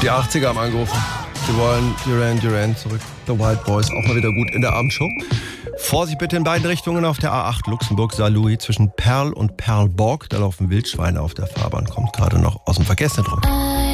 Die 80er haben angerufen. Sie wollen Duran zurück. The Wild Boys, auch mal wieder gut in der Abendshow. Vorsicht bitte in beiden Richtungen auf der A8 Luxemburg-Saarlouis zwischen Perl und Perlborg. Da laufen Wildschweine auf der Fahrbahn, kommt gerade noch aus dem Verkehrszentrum.